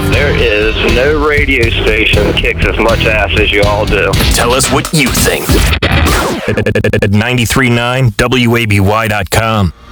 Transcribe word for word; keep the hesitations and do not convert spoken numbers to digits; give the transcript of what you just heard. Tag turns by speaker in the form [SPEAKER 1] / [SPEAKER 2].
[SPEAKER 1] stuff. There is no radio station that kicks as much ass as you all do.
[SPEAKER 2] Tell us what you think at ninety-three point nine W A B Y dot com.